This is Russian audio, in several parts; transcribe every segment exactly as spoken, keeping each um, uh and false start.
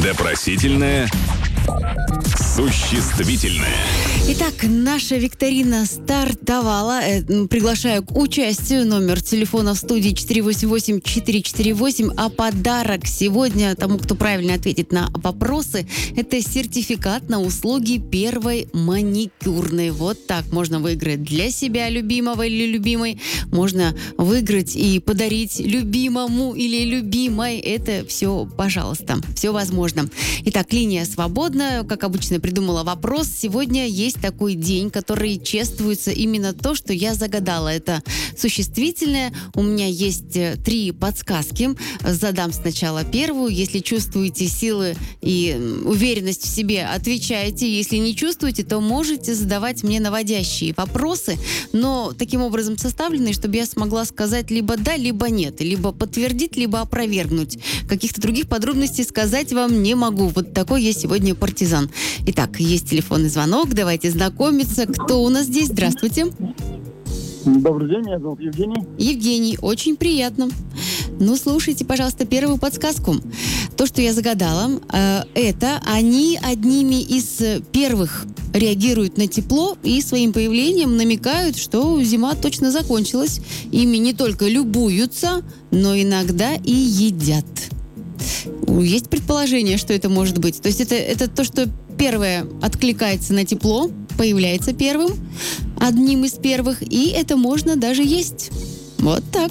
Допросительное существительное. Итак, наша викторина стартовала. Приглашаю к участию. Номер телефона в студии четыре восемь восемь четыре четыре восемь. А подарок сегодня тому, кто правильно ответит на вопросы, это сертификат на услуги первой маникюрной. Вот так можно выиграть для себя любимого или любимой. Можно выиграть и подарить любимому или любимой. Это все, пожалуйста, все возможно. Итак, линия свободна. Как обычно, придумала вопрос. Сегодня есть такой день, который чествуется именно то, что я загадала. Это существительное. У меня есть три подсказки. Задам сначала первую. Если чувствуете силы и уверенность в себе, отвечайте. Если не чувствуете, то можете задавать мне наводящие вопросы, но таким образом составленные, чтобы я смогла сказать либо да, либо нет, либо подтвердить, либо опровергнуть. Каких-то других подробностей сказать вам не могу. Вот такой я сегодня партизан. Итак, есть телефонный звонок. Давайте знакомиться. Кто у нас здесь? Здравствуйте. Добрый день, меня зовут Евгений. Евгений, очень приятно. Ну, слушайте, пожалуйста, первую подсказку. То, что я загадала, э, это они одними из первых реагируют на тепло и своим появлением намекают, что зима точно закончилась. Ими не только любуются, но иногда и едят. Есть предположение, что это может быть? То есть это, это то, что первое откликается на тепло, появляется первым, одним из первых, и это можно даже есть. Вот так.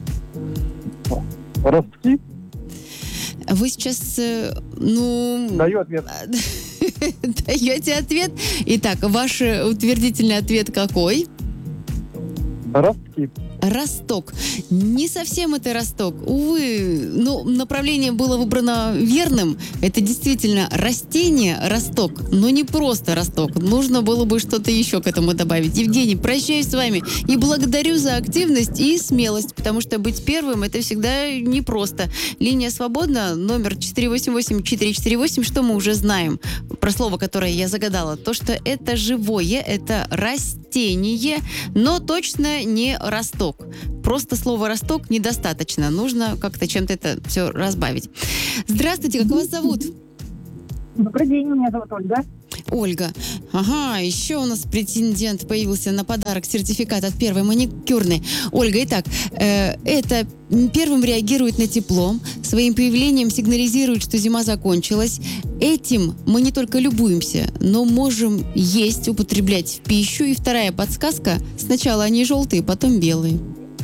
Ростки? Вы сейчас, э, ну... Даю ответ. Даете ответ. Итак, ваш утвердительный ответ какой? Ростки. Росток. Не совсем это росток. Увы, но направление было выбрано верным. Это действительно растение росток, но не просто росток. Нужно было бы что-то еще к этому добавить. Евгений, прощаюсь с вами и благодарю за активность и смелость, потому что быть первым — это всегда непросто. Линия свободна, номер четыре восемь восемь четыре четыре восемь. Что мы уже знаем про слово, которое я загадала? То, что это живое, это растение, но точно не росток. Просто слово «росток» недостаточно. Нужно как-то чем-то это все разбавить. Здравствуйте, как вас зовут? Добрый день, меня зовут Ольга. Ольга. Ага, еще у нас претендент появился на подарок, сертификат от первой маникюрной. Ольга, итак, э, это первым реагирует на тепло, своим появлением сигнализирует, что зима закончилась. Этим мы не только любуемся, но можем есть, употреблять в пищу. И вторая подсказка: сначала они желтые, потом белые.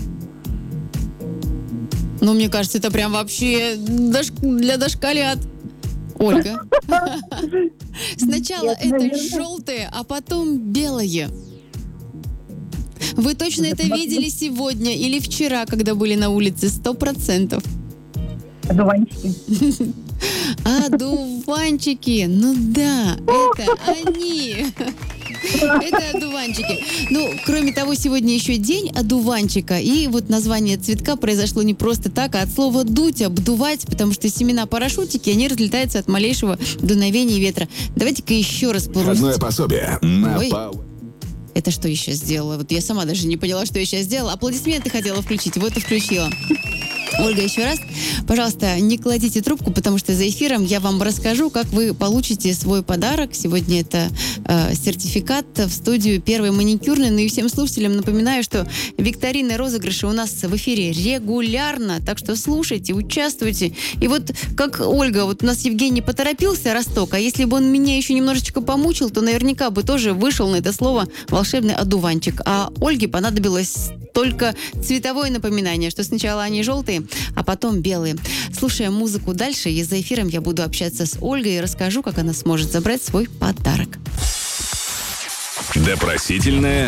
Ну, мне кажется, это прям вообще дош... для дошколят. Ольга. Сначала это желтое, а потом белое. Вы точно это видели сегодня или вчера, когда были на улице? Сто процентов. Одуванчики. Одуванчики. Ну да, это они. Это одуванчики. Ну, кроме того, сегодня еще день одуванчика. И вот название цветка произошло не просто так, а от слова «дуть», «обдувать», потому что семена парашютики, они разлетаются от малейшего дуновения ветра. Давайте-ка еще раз порусить. Одное пособие на Ой. пау... Это что еще сделала? Вот я сама даже не поняла, что я сейчас сделала. Аплодисменты хотела включить, вот и включила. Ольга, еще раз, пожалуйста, не кладите трубку, потому что за эфиром я вам расскажу, как вы получите свой подарок. Сегодня это э, сертификат в студию первой маникюрной. Ну и всем слушателям напоминаю, что викторины, розыгрыши у нас в эфире регулярно, так что слушайте, участвуйте. И вот как Ольга, вот у нас Евгений поторопился, росток, а если бы он меня еще немножечко помучил, то наверняка бы тоже вышел на это слово волшебный одуванчик. А Ольге понадобилось только цветовое напоминание, что сначала они желтые, а потом белые. Слушая музыку дальше, и за эфиром я буду общаться с Ольгой и расскажу, как она сможет забрать свой подарок. Допросительное